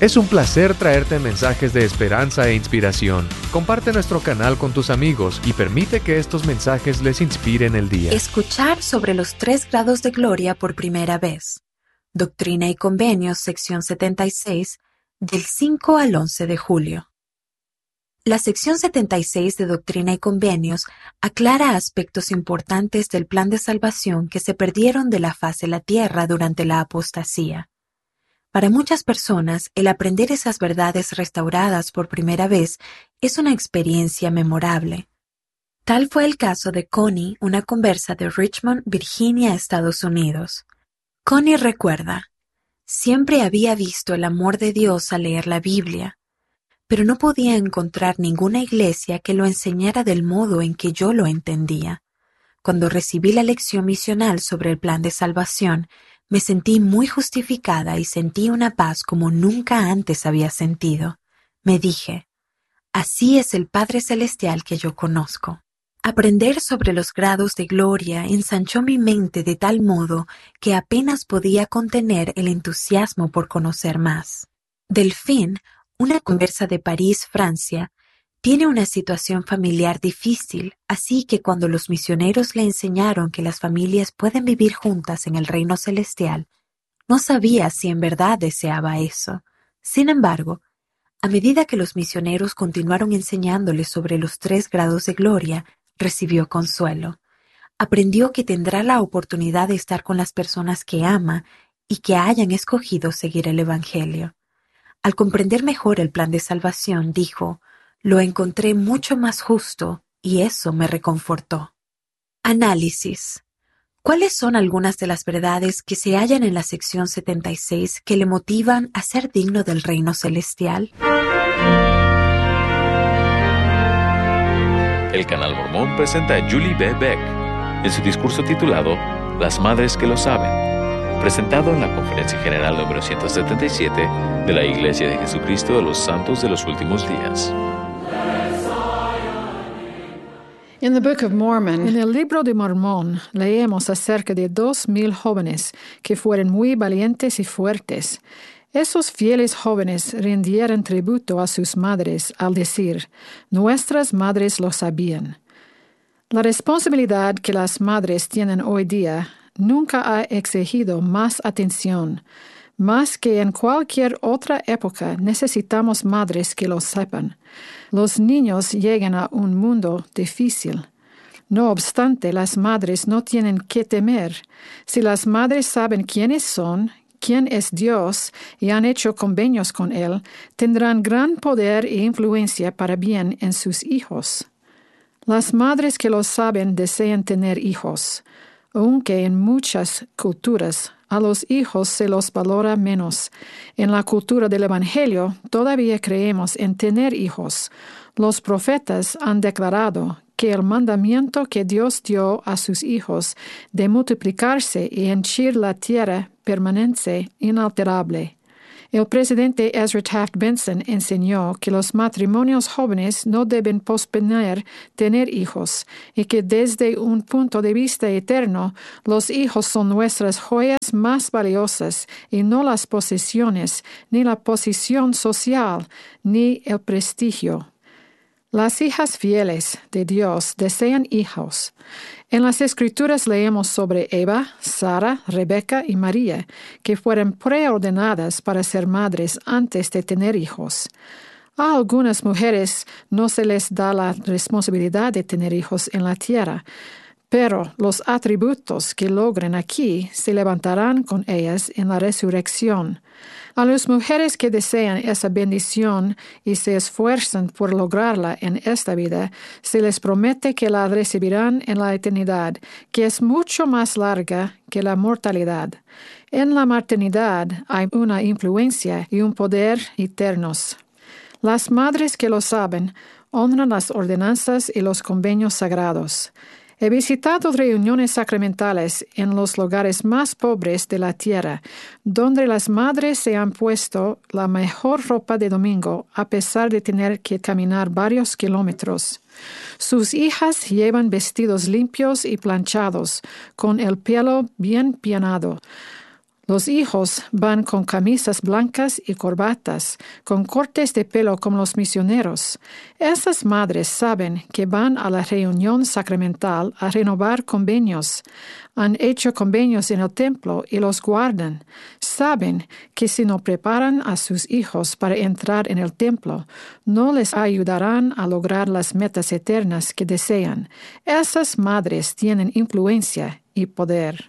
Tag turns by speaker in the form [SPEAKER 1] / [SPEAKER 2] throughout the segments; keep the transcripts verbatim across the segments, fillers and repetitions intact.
[SPEAKER 1] Es un placer traerte mensajes de esperanza e inspiración. Comparte nuestro canal con tus amigos y permite que estos mensajes les inspiren el día.
[SPEAKER 2] Escuchar sobre los tres grados de gloria por primera vez. Doctrina y Convenios, sección setenta y seis, del cinco al once de julio. La sección setenta y seis de Doctrina y Convenios aclara aspectos importantes del plan de salvación que se perdieron de la faz de la tierra durante la apostasía. Para muchas personas, el aprender esas verdades restauradas por primera vez es una experiencia memorable. Tal fue el caso de Connie, una conversa de Richmond, Virginia, Estados Unidos. Connie recuerda: siempre había visto el amor de Dios al leer la Biblia, pero no podía encontrar ninguna iglesia que lo enseñara del modo en que yo lo entendía. Cuando recibí la lección misional sobre el plan de salvación, me sentí muy justificada y sentí una paz como nunca antes había sentido. Me dije: así es el Padre Celestial que yo conozco. Aprender sobre los grados de gloria ensanchó mi mente de tal modo que apenas podía contener el entusiasmo por conocer más. Delphine, una conversa de París, Francia, tiene una situación familiar difícil, así que cuando los misioneros le enseñaron que las familias pueden vivir juntas en el reino celestial, no sabía si en verdad deseaba eso. Sin embargo, a medida que los misioneros continuaron enseñándole sobre los tres grados de gloria, recibió consuelo. Aprendió que tendrá la oportunidad de estar con las personas que ama y que hayan escogido seguir el Evangelio. Al comprender mejor el plan de salvación, dijo: lo encontré mucho más justo y eso me reconfortó. Análisis. ¿Cuáles son algunas de las verdades que se hallan en la sección setenta y seis que le motivan a ser digno del reino celestial?
[SPEAKER 3] El Canal Mormón presenta a Julie B. Beck en su discurso titulado Las Madres que lo Saben, presentado en la Conferencia General número ciento setenta y siete de la Iglesia de Jesucristo de los Santos de los Últimos Días.
[SPEAKER 4] In the Book of Mormon, en el libro de Mormón, leemos acerca de dos mil jóvenes que fueron muy valientes y fuertes. Esos fieles jóvenes rindieron tributo a sus madres al decir: nuestras madres lo sabían. La responsabilidad que las madres tienen hoy día nunca ha exigido más atención. Más que en cualquier otra época, necesitamos madres que lo sepan. Los niños llegan a un mundo difícil. No obstante, las madres no tienen que temer. Si las madres saben quiénes son, quién es Dios y han hecho convenios con Él, tendrán gran poder e influencia para bien en sus hijos. Las madres que lo saben desean tener hijos, aunque en muchas culturas a los hijos se los valora menos. En la cultura del Evangelio todavía creemos en tener hijos. Los profetas han declarado que el mandamiento que Dios dio a sus hijos de multiplicarse y henchir la tierra permanece inalterable. El presidente Ezra Taft Benson enseñó que los matrimonios jóvenes no deben posponer tener hijos y que desde un punto de vista eterno, los hijos son nuestras joyas más valiosas y no las posesiones, ni la posición social, ni el prestigio. Las hijas fieles de Dios desean hijos. En las Escrituras leemos sobre Eva, Sara, Rebeca y María, que fueron preordenadas para ser madres antes de tener hijos. A algunas mujeres no se les da la responsabilidad de tener hijos en la tierra, pero los atributos que logren aquí se levantarán con ellas en la resurrección. A las mujeres que desean esa bendición y se esfuerzan por lograrla en esta vida, se les promete que la recibirán en la eternidad, que es mucho más larga que la mortalidad. En la maternidad hay una influencia y un poder eternos. Las madres que lo saben honran las ordenanzas y los convenios sagrados. He visitado reuniones sacramentales en los lugares más pobres de la tierra, donde las madres se han puesto la mejor ropa de domingo a pesar de tener que caminar varios kilómetros. Sus hijas llevan vestidos limpios y planchados, con el pelo bien peinado. Los hijos van con camisas blancas y corbatas, con cortes de pelo como los misioneros. Esas madres saben que van a la reunión sacramental a renovar convenios. Han hecho convenios en el templo y los guardan. Saben que si no preparan a sus hijos para entrar en el templo, no les ayudarán a lograr las metas eternas que desean. Esas madres tienen influencia y poder.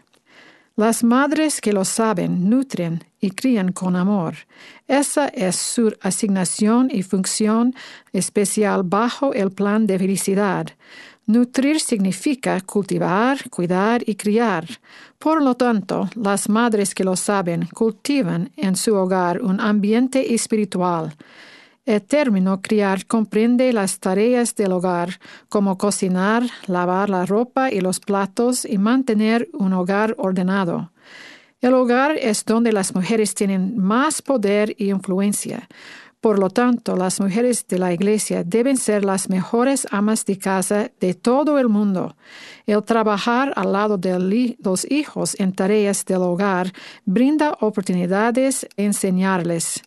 [SPEAKER 4] Las madres que lo saben nutren y crían con amor. Esa es su asignación y función especial bajo el plan de felicidad. Nutrir significa cultivar, cuidar y criar. Por lo tanto, las madres que lo saben cultivan en su hogar un ambiente espiritual. El término criar comprende las tareas del hogar, como cocinar, lavar la ropa y los platos y mantener un hogar ordenado. El hogar es donde las mujeres tienen más poder y influencia. Por lo tanto, las mujeres de la Iglesia deben ser las mejores amas de casa de todo el mundo. El trabajar al lado de los hijos en tareas del hogar brinda oportunidades de enseñarles.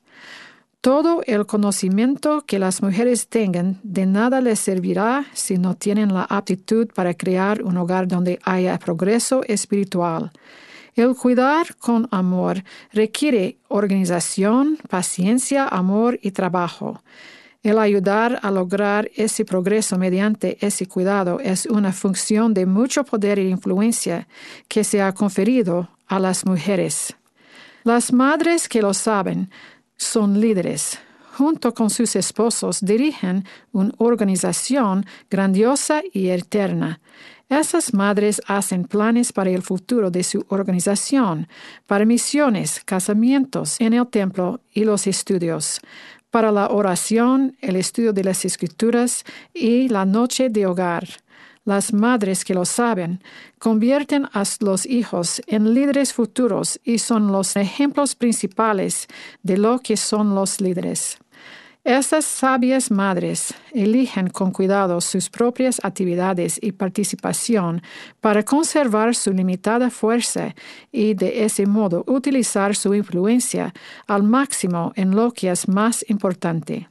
[SPEAKER 4] Todo el conocimiento que las mujeres tengan de nada les servirá si no tienen la aptitud para crear un hogar donde haya progreso espiritual. El cuidar con amor requiere organización, paciencia, amor y trabajo. El ayudar a lograr ese progreso mediante ese cuidado es una función de mucho poder e influencia que se ha conferido a las mujeres. Las madres que lo saben son líderes. Junto con sus esposos dirigen una organización grandiosa y eterna. Esas madres hacen planes para el futuro de su organización, para misiones, casamientos en el templo y los estudios, para la oración, el estudio de las Escrituras y la noche de hogar. Las madres que lo saben convierten a los hijos en líderes futuros y son los ejemplos principales de lo que son los líderes. Estas sabias madres eligen con cuidado sus propias actividades y participación para conservar su limitada fuerza y de ese modo utilizar su influencia al máximo en lo que es más importante.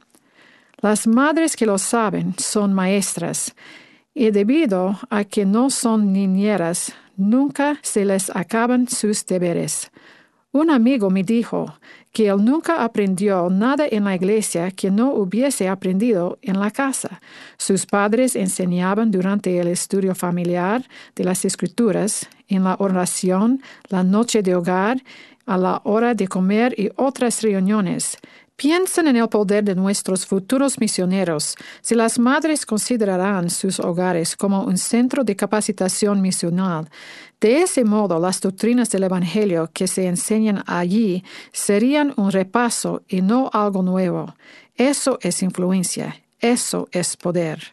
[SPEAKER 4] Las madres que lo saben son maestras, y debido a que no son niñeras, nunca se les acaban sus deberes. Un amigo me dijo que él nunca aprendió nada en la iglesia que no hubiese aprendido en la casa. Sus padres enseñaban durante el estudio familiar de las Escrituras, en la oración, la noche de hogar, a la hora de comer y otras reuniones. Piensen en el poder de nuestros futuros misioneros. Si las madres considerarán sus hogares como un centro de capacitación misional, de ese modo las doctrinas del Evangelio que se enseñan allí serían un repaso y no algo nuevo. Eso es influencia, eso es poder.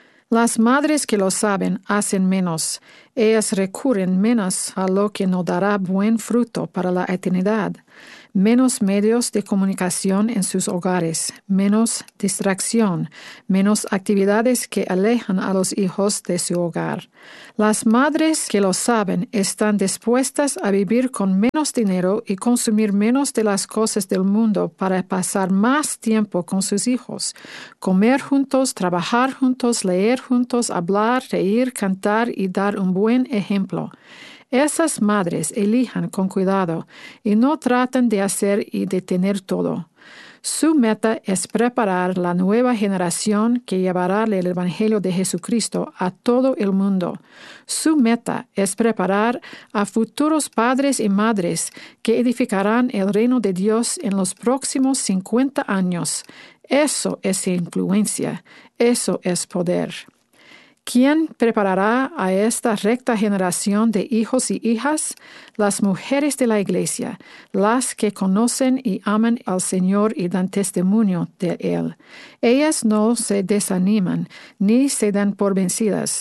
[SPEAKER 4] Las madres que lo saben hacen menos. Ellas recurren menos a lo que no dará buen fruto para la eternidad. Menos medios de comunicación en sus hogares, menos distracción, menos actividades que alejan a los hijos de su hogar. Las madres que lo saben están dispuestas a vivir con menos dinero y consumir menos de las cosas del mundo para pasar más tiempo con sus hijos, comer juntos, trabajar juntos, leer juntos, hablar, reír, cantar y dar un buen ejemplo. Esas madres elijan con cuidado y no tratan de hacer y de tener todo. Su meta es preparar la nueva generación que llevará el Evangelio de Jesucristo a todo el mundo. Su meta es preparar a futuros padres y madres que edificarán el reino de Dios en los próximos cincuenta años. Eso es influencia, eso es poder. ¿Quién preparará a esta recta generación de hijos y hijas? Las mujeres de la Iglesia, las que conocen y aman al Señor y dan testimonio de Él. Ellas no se desaniman ni se dan por vencidas.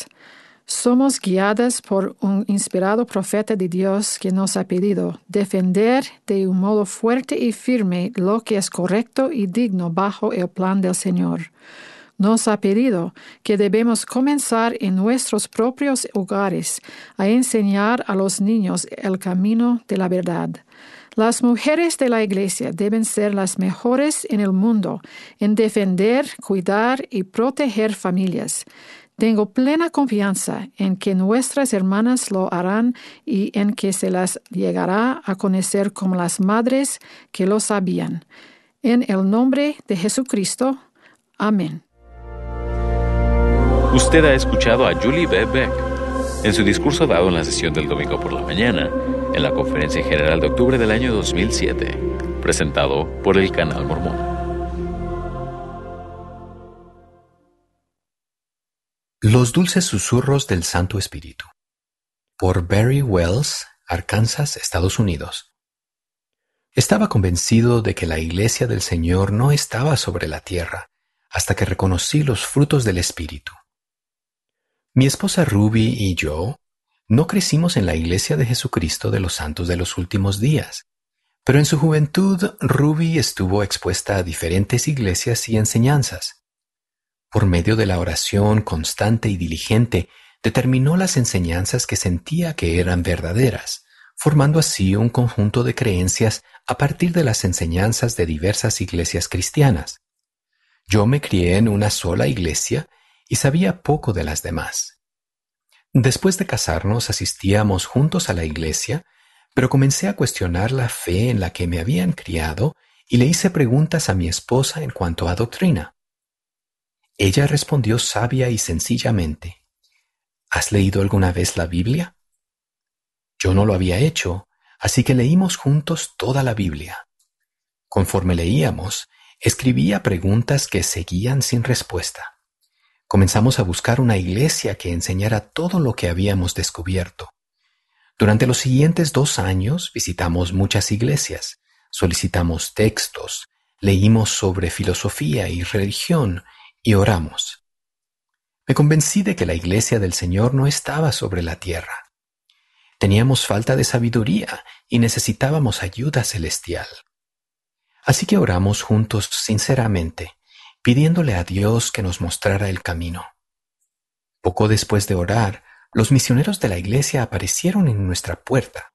[SPEAKER 4] Somos guiadas por un inspirado profeta de Dios que nos ha pedido defender de un modo fuerte y firme lo que es correcto y digno bajo el plan del Señor. nos ha pedido que debemos comenzar en nuestros propios hogares a enseñar a los niños el camino de la verdad. Las mujeres de la Iglesia deben ser las mejores en el mundo en defender, cuidar y proteger familias. Tengo plena confianza en que nuestras hermanas lo harán y en que se las llegará a conocer como las madres que lo sabían. En el nombre de Jesucristo. Amén.
[SPEAKER 3] Usted ha escuchado a Julie B. Beck en su discurso dado en la sesión del domingo por la mañana en la Conferencia General de octubre del año dos mil siete, presentado por el Canal Mormón.
[SPEAKER 5] Los dulces susurros del Santo Espíritu, por Barry Wells, Arkansas, Estados Unidos. Estaba convencido de que la Iglesia del Señor no estaba sobre la tierra hasta que reconocí los frutos del Espíritu. Mi esposa Ruby y yo no crecimos en la Iglesia de Jesucristo de los Santos de los Últimos Días, pero en su juventud Ruby estuvo expuesta a diferentes iglesias y enseñanzas. Por medio de la oración constante y diligente, determinó las enseñanzas que sentía que eran verdaderas, formando así un conjunto de creencias a partir de las enseñanzas de diversas iglesias cristianas. Yo me crié en una sola iglesia y sabía poco de las demás. Después de casarnos asistíamos juntos a la iglesia, pero comencé a cuestionar la fe en la que me habían criado y le hice preguntas a mi esposa en cuanto a doctrina. Ella respondió sabia y sencillamente: ¿Has leído alguna vez la Biblia? Yo no lo había hecho, así que leímos juntos toda la Biblia. Conforme leíamos, escribía preguntas que seguían sin respuesta. Comenzamos a buscar una iglesia que enseñara todo lo que habíamos descubierto. Durante los siguientes dos años visitamos muchas iglesias, solicitamos textos, leímos sobre filosofía y religión y oramos. Me convencí de que la iglesia del Señor no estaba sobre la tierra. Teníamos falta de sabiduría y necesitábamos ayuda celestial. Así que oramos juntos sinceramente, pidiéndole a Dios que nos mostrara el camino. Poco después de orar, los misioneros de la iglesia aparecieron en nuestra puerta.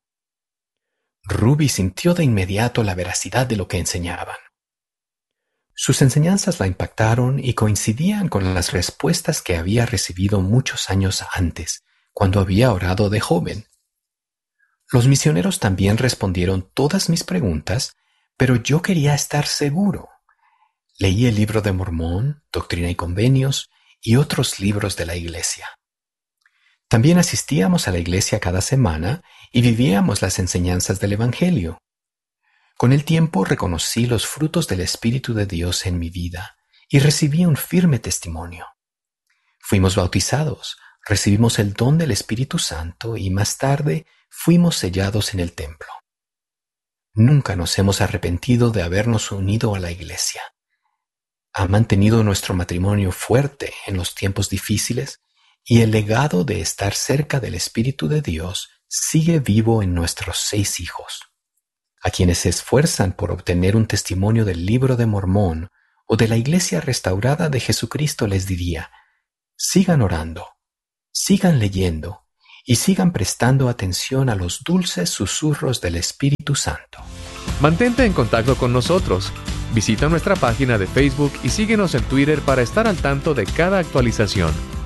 [SPEAKER 5] Ruby sintió de inmediato la veracidad de lo que enseñaban. Sus enseñanzas la impactaron y coincidían con las respuestas que había recibido muchos años antes, cuando había orado de joven. Los misioneros también respondieron todas mis preguntas, pero yo quería estar seguro. Leí el Libro de Mormón, Doctrina y Convenios y otros libros de la iglesia. También asistíamos a la iglesia cada semana y vivíamos las enseñanzas del Evangelio. Con el tiempo reconocí los frutos del Espíritu de Dios en mi vida y recibí un firme testimonio. Fuimos bautizados, recibimos el don del Espíritu Santo y más tarde fuimos sellados en el templo. Nunca nos hemos arrepentido de habernos unido a la iglesia. Ha mantenido nuestro matrimonio fuerte en los tiempos difíciles y el legado de estar cerca del Espíritu de Dios sigue vivo en nuestros seis hijos. A quienes se esfuerzan por obtener un testimonio del Libro de Mormón o de la Iglesia Restaurada de Jesucristo les diría: sigan orando, sigan leyendo y sigan prestando atención a los dulces susurros del Espíritu Santo.
[SPEAKER 1] Mantente en contacto con nosotros. Visita nuestra página de Facebook y síguenos en Twitter para estar al tanto de cada actualización.